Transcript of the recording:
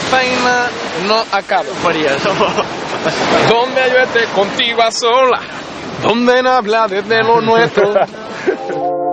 vaina no acaba. Donde yo esté contigo a sola, donde no habla desde lo nuestro.